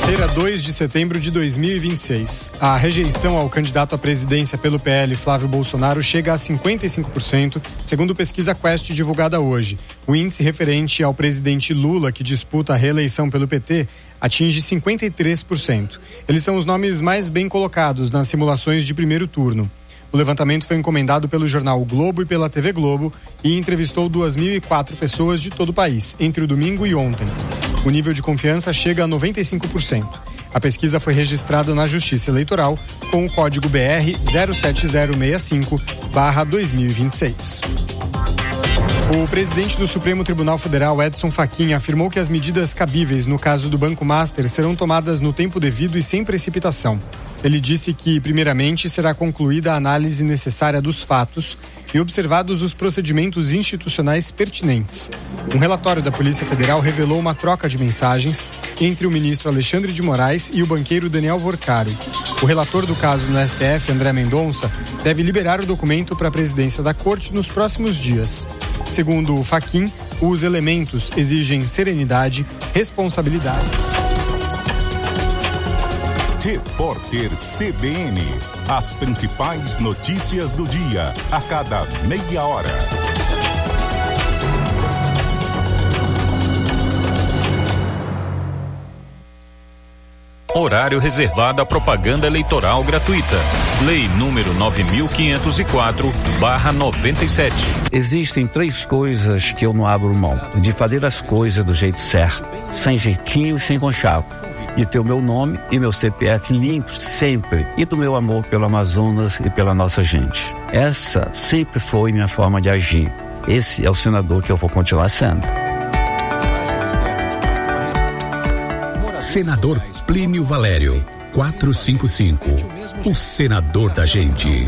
Quarta-feira, 2 de setembro de 2026. A rejeição ao candidato à presidência pelo PL, Flávio Bolsonaro, chega a 55%, segundo pesquisa Quest divulgada hoje. O índice referente ao presidente Lula, que disputa a reeleição pelo PT, atinge 53%. Eles são os nomes mais bem colocados nas simulações de primeiro turno. O levantamento foi encomendado pelo jornal o Globo e pela TV Globo e entrevistou 2.004 pessoas de todo o país, entre o domingo e ontem. O nível de confiança chega a 95%. A pesquisa foi registrada na Justiça Eleitoral com o código BR 07065/2026. O presidente do Supremo Tribunal Federal, Edson Fachin, afirmou que as medidas cabíveis no caso do Banco Master serão tomadas no tempo devido e sem precipitação. Ele disse que, primeiramente, será concluída a análise necessária dos fatos e observados os procedimentos institucionais pertinentes. Um relatório da Polícia Federal revelou uma troca de mensagens entre o ministro Alexandre de Moraes e o banqueiro Daniel Vorcaro. O relator do caso no STF, André Mendonça, deve liberar o documento para a presidência da Corte nos próximos dias. Segundo o Fachin, os elementos exigem serenidade, responsabilidade. Repórter CBN. As principais notícias do dia, a cada meia hora. Horário reservado à propaganda eleitoral gratuita. Lei número 9504/97. Existem 3 coisas que eu não abro mão. De fazer as coisas do jeito certo, sem jeitinho e sem conchavo. De ter o meu nome e meu CPF limpos sempre. E do meu amor pelo Amazonas e pela nossa gente. Essa sempre foi minha forma de agir. Esse é o senador que eu vou continuar sendo. Senador Plínio Valério, 455. O senador da gente.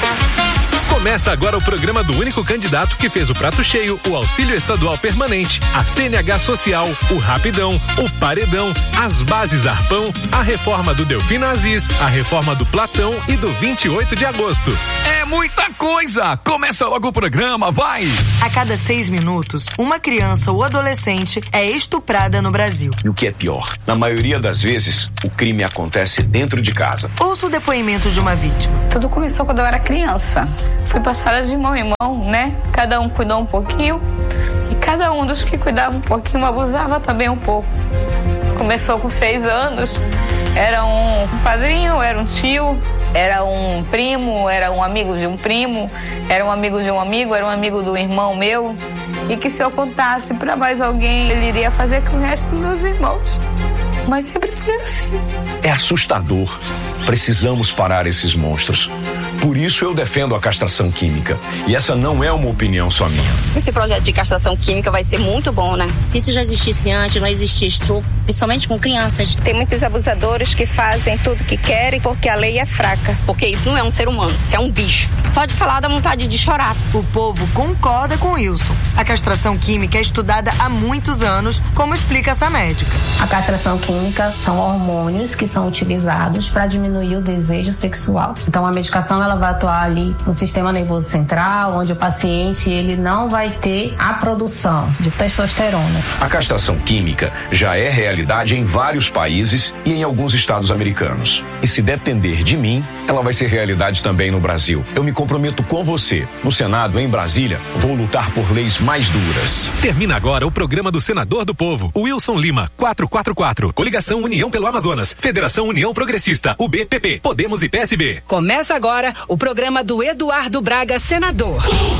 Começa agora o programa do único candidato que fez o prato cheio, o auxílio estadual permanente, a CNH social, o rapidão, o paredão, as bases Arpão, a reforma do Delfino Aziz, a reforma do Platão e do 28 de agosto. É muita coisa! Começa logo o programa, vai! A cada 6 minutos, uma criança ou adolescente é estuprada no Brasil. E o que é pior, na maioria das vezes, o crime acontece dentro de casa. Ouça o depoimento de uma vítima. Tudo começou quando eu era criança. Fui passada de mão em mão, né? Cada um cuidou um pouquinho e cada um dos que cuidava um pouquinho abusava também um pouco. Começou com 6 anos, era um padrinho, era um tio, era um primo, era um amigo de um primo, era um amigo de um amigo, era um amigo do irmão meu. E que se eu contasse para mais alguém, ele iria fazer com o resto dos meus irmãos. Mas sempre foi assim. É assustador. Precisamos parar esses monstros. Por isso eu defendo a castração química. E essa não é uma opinião só minha. Esse projeto de castração química vai ser muito bom, né? Se isso já existisse antes, não existia estupro, principalmente com crianças. Tem muitos abusadores que fazem tudo que querem porque a lei é fraca. Porque isso não é um ser humano, isso é um bicho. Só de falar dá vontade de chorar. O povo concorda com Wilson. A castração química é estudada há muitos anos, como explica essa médica. A castração química são hormônios que são utilizados para diminuir o desejo sexual. Então a medicação ela vai atuar ali no sistema nervoso central, onde o paciente ele não vai ter a produção de testosterona. A castração química já é realidade em vários países e em alguns estados americanos. E se depender de mim, ela vai ser realidade também no Brasil. Eu me comprometo com você. No Senado, em Brasília, vou lutar por leis mais duras. Termina agora o programa do Senador do Povo, Wilson Lima, 444. Coligação União pelo Amazonas. Federação União Progressista, UBPP, Podemos e PSB. Começa agora o programa do Eduardo Braga, senador.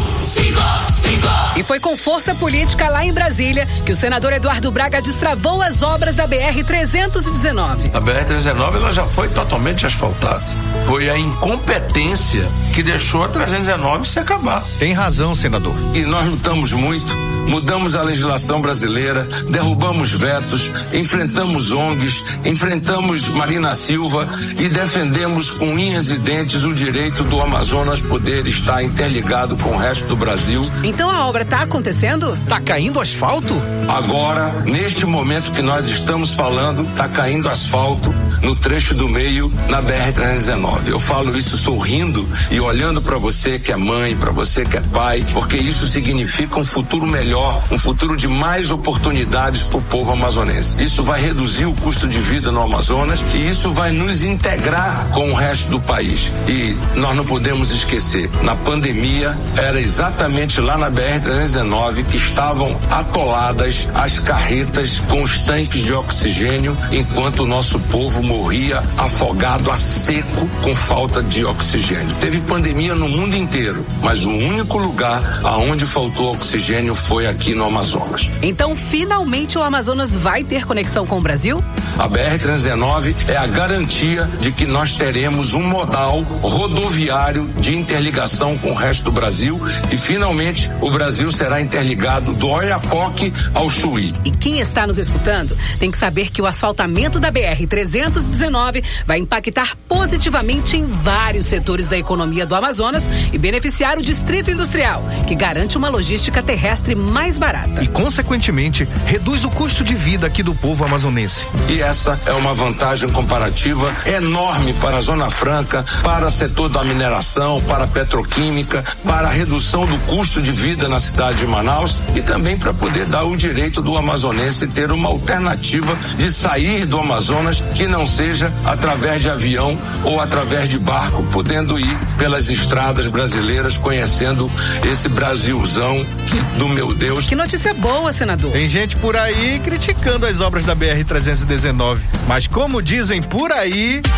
E foi com força política lá em Brasília que o senador Eduardo Braga destravou as obras da BR-319. A BR-319 ela já foi totalmente asfaltada. Foi a incompetência que deixou a 319 se acabar. Tem razão, senador. E nós lutamos muito, mudamos a legislação brasileira, derrubamos vetos, enfrentamos ONGs, enfrentamos Marina Silva e defendemos com unhas e dentes o direito do Amazonas poder estar interligado com o resto do Brasil. Então a obra está acontecendo? Tá caindo asfalto? Agora, neste momento que nós estamos falando, tá caindo asfalto no trecho do meio na BR-319. Eu falo isso sorrindo e olhando para você que é mãe, para você que é pai, porque isso significa um futuro melhor, um futuro de mais oportunidades para o povo amazonense. Isso vai reduzir o custo de vida no Amazonas e isso vai nos integrar com o resto do país. E nós não podemos esquecer, na pandemia era exatamente lá na BR-319 que estavam atoladas as carretas com os tanques de oxigênio, enquanto o nosso povo morria afogado a seco com falta de oxigênio. Teve pandemia no mundo inteiro, mas o único lugar aonde faltou oxigênio foi aqui no Amazonas. Então, finalmente o Amazonas vai ter conexão com o Brasil? A BR-319 é a garantia de que nós teremos um modal rodoviário de interligação com o resto do Brasil e finalmente o Brasil será interligado do Oiapoque ao Chuí. E quem está nos escutando tem que saber que o asfaltamento da BR-319 vai impactar positivamente em vários setores da economia do Amazonas e beneficiar o Distrito Industrial, que garante uma logística terrestre mais barata. E, consequentemente, reduz o custo de vida aqui do povo amazonense. E essa é uma vantagem comparativa enorme para a Zona Franca, para o setor da mineração, para a petroquímica, para a redução do custo de vida na cidade de Manaus e também para poder dar o direito do amazonense ter uma alternativa de sair do Amazonas que não seja através de avião ou através de barco, podendo ir pelas estradas brasileiras, conhecendo esse Brasilzão do meu Deus. Que notícia boa, senador. Tem gente por aí criticando as obras da BR-319, mas como dizem por aí...